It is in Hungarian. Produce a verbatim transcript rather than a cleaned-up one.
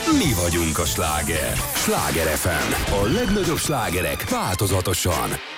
Mi vagyunk a sláger. Sláger ef em. A legnagyobb slágerek változatosan.